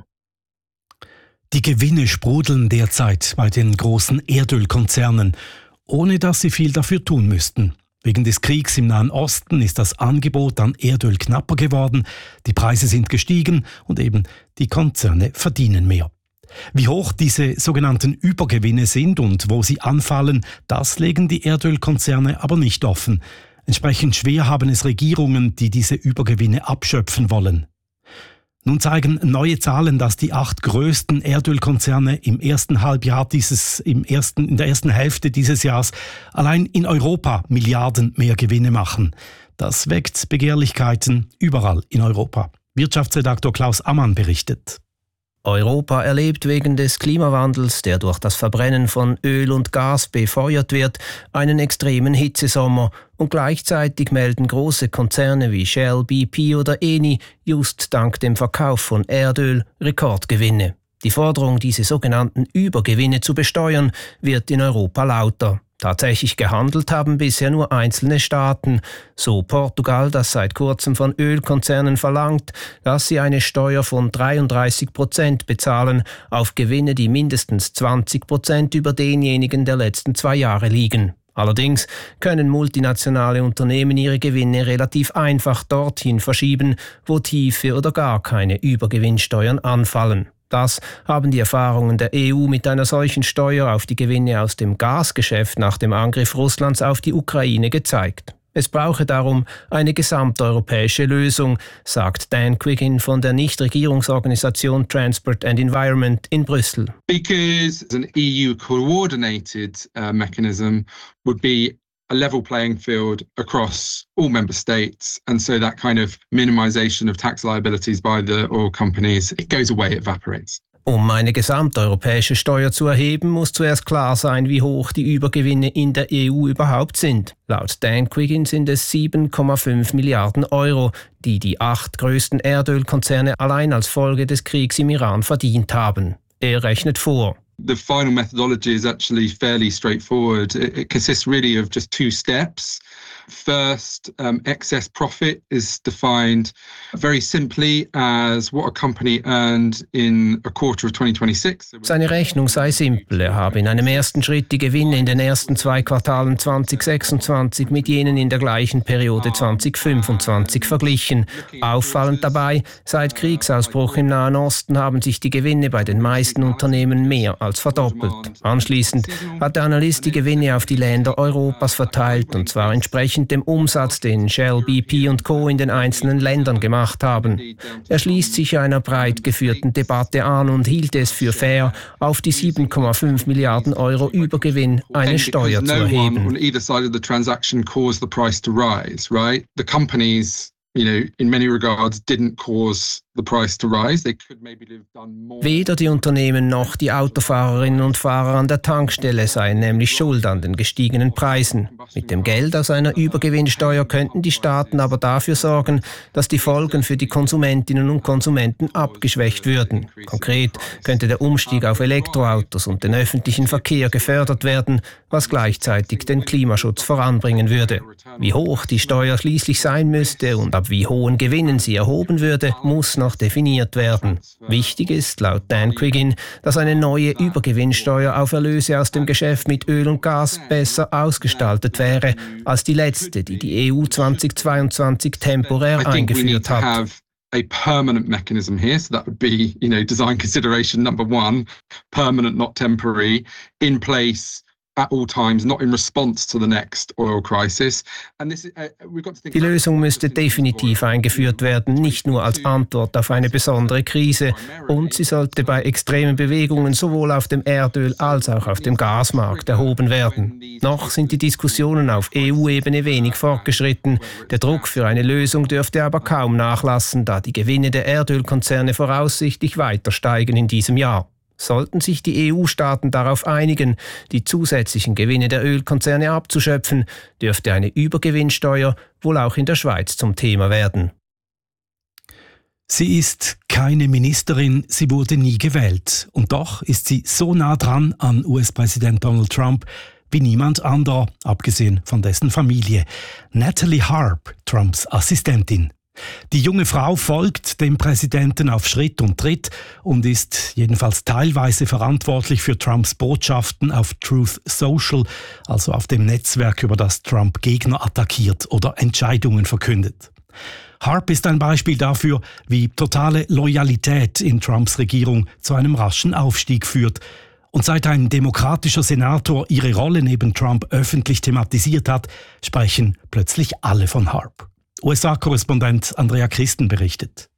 Die Gewinne sprudeln derzeit bei den großen Erdölkonzernen, ohne dass sie viel dafür tun müssten. Wegen des Kriegs im Nahen Osten ist das Angebot an Erdöl knapper geworden, die Preise sind gestiegen und eben die Konzerne verdienen mehr. Wie hoch diese sogenannten Übergewinne sind und wo sie anfallen, das legen die Erdölkonzerne aber nicht offen. Entsprechend schwer haben es Regierungen, die diese Übergewinne abschöpfen wollen. Nun zeigen neue Zahlen, dass die 8 größten Erdölkonzerne im ersten Halbjahr in der ersten Hälfte dieses Jahres allein in Europa Milliarden mehr Gewinne machen. Das weckt Begehrlichkeiten überall in Europa. Wirtschaftsredaktor Klaus Ammann berichtet. Europa erlebt wegen des Klimawandels, der durch das Verbrennen von Öl und Gas befeuert wird, einen extremen Hitzesommer und gleichzeitig melden große Konzerne wie Shell, BP oder Eni just dank dem Verkauf von Erdöl Rekordgewinne. Die Forderung, diese sogenannten Übergewinne zu besteuern, wird in Europa lauter. Tatsächlich gehandelt haben bisher nur einzelne Staaten, so Portugal, das seit kurzem von Ölkonzernen verlangt, dass sie eine Steuer von 33% bezahlen auf Gewinne, die mindestens 20% über denjenigen der letzten 2 Jahre liegen. Allerdings können multinationale Unternehmen ihre Gewinne relativ einfach dorthin verschieben, wo tiefe oder gar keine Übergewinnsteuern anfallen. Das haben die Erfahrungen der EU mit einer solchen Steuer auf die Gewinne aus dem Gasgeschäft nach dem Angriff Russlands auf die Ukraine gezeigt. Es brauche darum eine gesamteuropäische Lösung, sagt Dan Quiggin von der Nichtregierungsorganisation Transport and Environment in Brüssel. Because an EU-coordinated mechanism would be a level playing field across all member states, and so that kind of minimization of tax liabilities by the oil companies, it goes away, it evaporates. Um eine gesamteuropäische Steuer zu erheben, muss zuerst klar sein, wie hoch die Übergewinne in der EU überhaupt sind. Laut Dan Quiggin sind es 7,5 Milliarden Euro, die die 8 größten Erdölkonzerne allein als Folge des Kriegs im Iran verdient haben. Er rechnet vor. The final methodology is actually fairly straightforward. It consists really of just 2 steps. First, excess profit is defined very simply as what a company earned in a quarter of 2026. Seine Rechnung sei simpel. Er habe in einem ersten Schritt die Gewinne in den ersten 2 Quartalen 2026 mit jenen in der gleichen Periode 2025 verglichen. Auffallend dabei, seit Kriegsausbruch im Nahen Osten haben sich die Gewinne bei den meisten Unternehmen mehr als verdoppelt. Anschließend hat der Analyst die Gewinne auf die Länder Europas verteilt, und zwar entsprechend dem Umsatz, den Shell, BP und Co. in den einzelnen Ländern gemacht haben. Er schließt sich einer breit geführten Debatte an und hielt es für fair, auf die 7,5 Milliarden Euro Übergewinn eine Steuer zu erheben. In many regards didn't cause the price to rise. They could maybe have done more. Weder die Unternehmen noch die Autofahrerinnen und Fahrer an der Tankstelle seien nämlich schuld an den gestiegenen Preisen. Mit dem Geld aus einer Übergewinnsteuer könnten die Staaten aber dafür sorgen, dass die Folgen für die Konsumentinnen und Konsumenten abgeschwächt würden. Konkret könnte der Umstieg auf Elektroautos und den öffentlichen Verkehr gefördert werden, was gleichzeitig den Klimaschutz voranbringen würde. Wie hoch die Steuer schließlich sein müsste und ab wie hohen Gewinnen sie erhoben würde, muss noch definiert werden. Wichtig ist laut Dan Quiggin, dass eine neue Übergewinnsteuer auf Erlöse aus dem Geschäft mit Öl und Gas besser ausgestaltet wäre als die letzte, die die EU 2022 temporär eingeführt hat. A permanent mechanism here, so that would be, design consideration number 1, permanent, not temporary, in place at all times, not in response to the next oil crisis. And this, we've got to think. Die Lösung müsste definitiv eingeführt werden, nicht nur als Antwort auf eine besondere Krise. Und sie sollte bei extremen Bewegungen sowohl auf dem Erdöl- als auch auf dem Gasmarkt erhoben werden. Noch sind die Diskussionen auf EU-Ebene wenig fortgeschritten. Der Druck für eine Lösung dürfte aber kaum nachlassen, da die Gewinne der Erdölkonzerne voraussichtlich weiter steigen in diesem Jahr. Sollten sich die EU-Staaten darauf einigen, die zusätzlichen Gewinne der Ölkonzerne abzuschöpfen, dürfte eine Übergewinnsteuer wohl auch in der Schweiz zum Thema werden. Sie ist keine Ministerin, sie wurde nie gewählt. Und doch ist sie so nah dran an US-Präsident Donald Trump wie niemand anderer, abgesehen von dessen Familie. Natalie Harp, Trumps Assistentin. Die junge Frau folgt dem Präsidenten auf Schritt und Tritt und ist jedenfalls teilweise verantwortlich für Trumps Botschaften auf Truth Social, also auf dem Netzwerk, über das Trump Gegner attackiert oder Entscheidungen verkündet. Harp ist ein Beispiel dafür, wie totale Loyalität in Trumps Regierung zu einem raschen Aufstieg führt. Und seit ein demokratischer Senator ihre Rolle neben Trump öffentlich thematisiert hat, sprechen plötzlich alle von Harp. USA-Korrespondent Andrea Christen berichtet.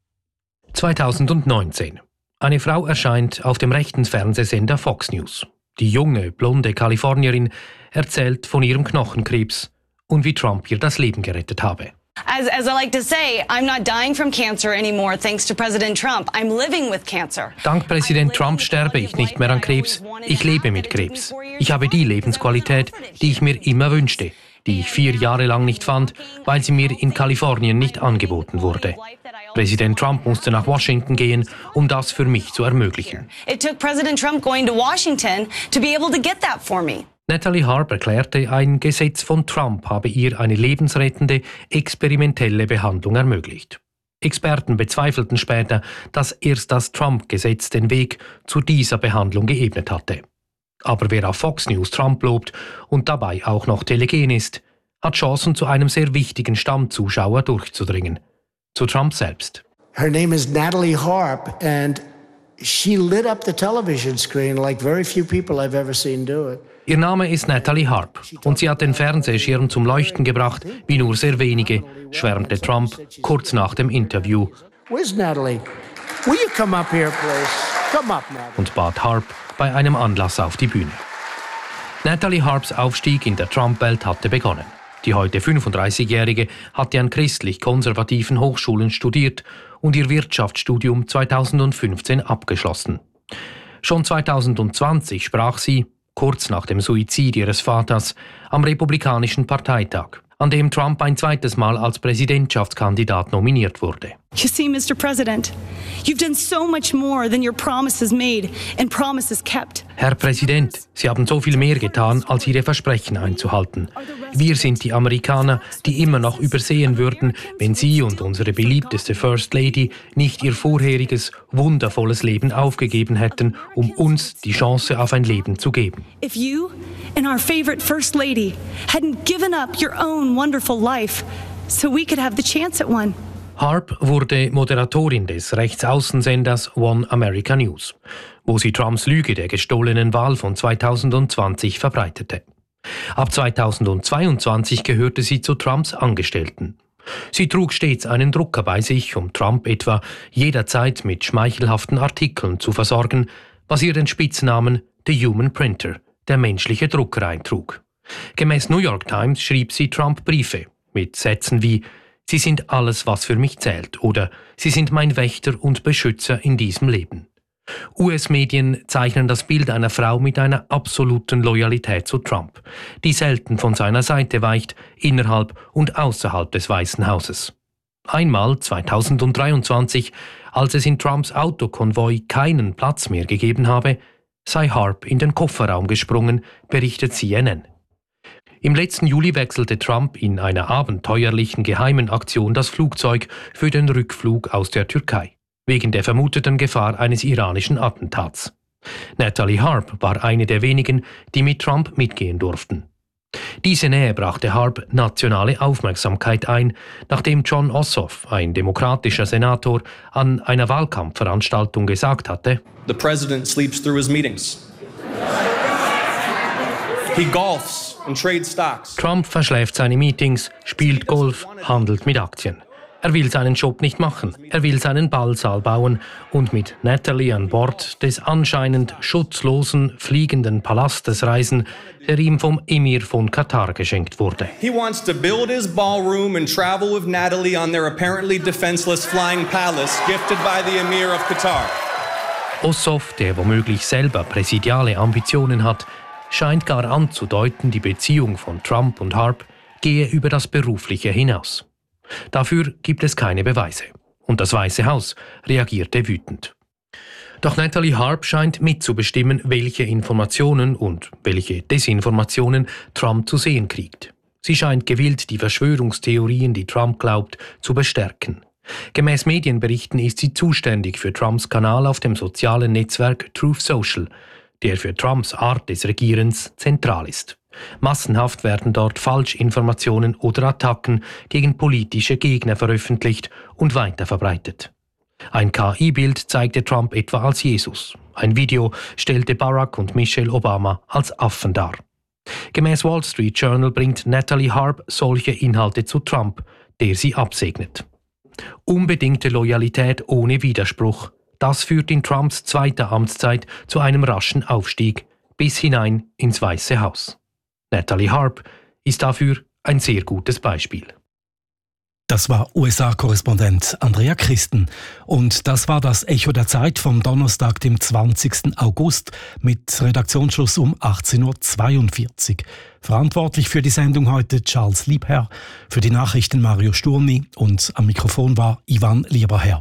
2019. Eine Frau erscheint auf dem rechten Fernsehsender Fox News. Die junge, blonde Kalifornierin erzählt von ihrem Knochenkrebs und wie Trump ihr das Leben gerettet habe. As I like to say, I'm not dying from cancer anymore thanks to President Trump. I'm living with cancer. Dank Präsident Trump sterbe ich nicht mehr an Krebs. Ich lebe mit Krebs. Ich habe die Lebensqualität, die ich mir immer wünschte, die ich 4 Jahre lang nicht fand, weil sie mir in Kalifornien nicht angeboten wurde. Präsident Trump musste nach Washington gehen, um das für mich zu ermöglichen. It took President Trump going to Washington to be able to get that for me. Natalie Harp erklärte, ein Gesetz von Trump habe ihr eine lebensrettende, experimentelle Behandlung ermöglicht. Experten bezweifelten später, dass erst das Trump-Gesetz den Weg zu dieser Behandlung geebnet hatte. Aber wer auf Fox News Trump lobt und dabei auch noch telegen ist, hat Chancen, zu einem sehr wichtigen Stammzuschauer durchzudringen. Zu Trump selbst. Her name is Natalie Harp and She lit up the television screen like very few people I've ever seen do it. Ihr Name ist Natalie Harp und sie hat den Fernsehschirm zum Leuchten gebracht, wie nur sehr wenige, schwärmte Trump kurz nach dem Interview. Where's Natalie? Will you come up here, please? Come up, Natalie. Und bat Harp bei einem Anlass auf die Bühne. Natalie Harps Aufstieg in der Trump-Welt hatte begonnen. Die heute 35-Jährige hatte an christlich-konservativen Hochschulen studiert und ihr Wirtschaftsstudium 2015 abgeschlossen. Schon 2020 sprach sie, kurz nach dem Suizid ihres Vaters, am Republikanischen Parteitag, an dem Trump ein zweites Mal als Präsidentschaftskandidat nominiert wurde. You see, Mr. President, you've done so much more than your promises made and promises kept. Herr Präsident, Sie haben so viel mehr getan, als Ihre Versprechen einzuhalten. Wir sind die Amerikaner, die immer noch übersehen würden, wenn Sie und unsere beliebteste First Lady nicht ihr vorheriges, wundervolles Leben aufgegeben hätten, um uns die Chance auf ein Leben zu geben. If you and our favorite First Lady hadn't given up your own wonderful life so we could have the chance at one. Harp wurde Moderatorin des Rechtsaußensenders One America News, wo sie Trumps Lüge der gestohlenen Wahl von 2020 verbreitete. Ab 2022 gehörte sie zu Trumps Angestellten. Sie trug stets einen Drucker bei sich, um Trump etwa jederzeit mit schmeichelhaften Artikeln zu versorgen, was ihr den Spitznamen The Human Printer, der menschliche Drucker, eintrug. Gemäß New York Times schrieb sie Trump Briefe mit Sätzen wie „Sie sind alles, was für mich zählt“ oder „Sie sind mein Wächter und Beschützer in diesem Leben“. US-Medien zeichnen das Bild einer Frau mit einer absoluten Loyalität zu Trump, die selten von seiner Seite weicht, innerhalb und außerhalb des Weißen Hauses. Einmal, 2023, als es in Trumps Autokonvoi keinen Platz mehr gegeben habe, sei Harp in den Kofferraum gesprungen, berichtet CNN. Im letzten Juli wechselte Trump in einer abenteuerlichen geheimen Aktion das Flugzeug für den Rückflug aus der Türkei, wegen der vermuteten Gefahr eines iranischen Attentats. Natalie Harp war eine der wenigen, die mit Trump mitgehen durften. Diese Nähe brachte Harp nationale Aufmerksamkeit ein, nachdem Jon Ossoff, ein demokratischer Senator, an einer Wahlkampfveranstaltung gesagt hatte: The president sleeps through his meetings. He golfs and trades stocks. Trump verschläft seine Meetings, spielt Golf, handelt mit Aktien. Er will seinen Job nicht machen. Er will seinen Ballsaal bauen und mit Natalie an Bord des anscheinend schutzlosen fliegenden Palastes reisen, der ihm vom Emir von Katar geschenkt wurde. He wants to build his ballroom and travel with Natalie on their apparently defenseless flying palace gifted by the Emir of Qatar. Ossoff, der womöglich selber präsidiale Ambitionen hat, scheint gar anzudeuten, die Beziehung von Trump und Harp gehe über das Berufliche hinaus. Dafür gibt es keine Beweise. Und das Weiße Haus reagierte wütend. Doch Natalie Harp scheint mitzubestimmen, welche Informationen und welche Desinformationen Trump zu sehen kriegt. Sie scheint gewillt, die Verschwörungstheorien, die Trump glaubt, zu bestärken. Gemäß Medienberichten ist sie zuständig für Trumps Kanal auf dem sozialen Netzwerk Truth Social, der für Trumps Art des Regierens zentral ist. Massenhaft werden dort Falschinformationen oder Attacken gegen politische Gegner veröffentlicht und weiterverbreitet. Ein KI-Bild zeigte Trump etwa als Jesus. Ein Video stellte Barack und Michelle Obama als Affen dar. Gemäß Wall Street Journal bringt Natalie Harp solche Inhalte zu Trump, der sie absegnet. Unbedingte Loyalität ohne Widerspruch. Das führt in Trumps zweiter Amtszeit zu einem raschen Aufstieg bis hinein ins Weiße Haus. Natalie Harp ist dafür ein sehr gutes Beispiel. Das war USA-Korrespondent Andrea Christen. Und das war das Echo der Zeit vom Donnerstag, dem 20. August, mit Redaktionsschluss um 18.42 Uhr. Verantwortlich für die Sendung heute Charles Liebherr, für die Nachrichten Mario Sturmi und am Mikrofon war Ivan Lieberherr.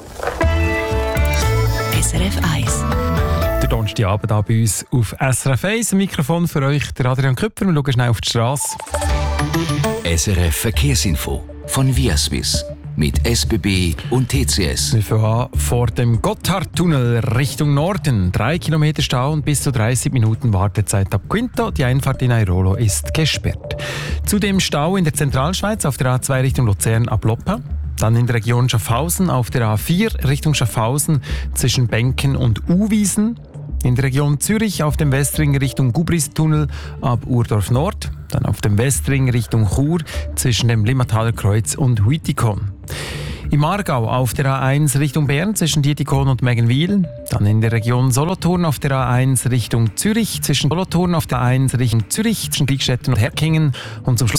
SRF 1. Der Donnerstagabend hier bei uns auf SRF 1. Ein Mikrofon für euch, der Adrian Köpfer. Wir schauen schnell auf die Straße. SRF Verkehrsinfo von Viaswiss mit SBB und TCS. Wir fahren vor dem Gotthardtunnel Richtung Norden. 3 Kilometer Stau und bis zu 30 Minuten Wartezeit ab Quinto. Die Einfahrt in Airolo ist gesperrt. Zudem Stau in der Zentralschweiz auf der A2 Richtung Luzern ab Loppa. Dann in der Region Schaffhausen auf der A4 Richtung Schaffhausen zwischen Benken und Uwiesen. In der Region Zürich auf dem Westring Richtung Gubristunnel ab Urdorf Nord. Dann auf dem Westring Richtung Chur zwischen dem Limmataler Kreuz und Huitikon. Im Aargau auf der A1 Richtung Bern zwischen Dietikon und Meggenwil. Dann in der Region Solothurn auf der A1 Richtung Zürich zwischen Solothurn auf der A1 Richtung Zürich zwischen Kriegstetten und Herkingen. Und zum Schluss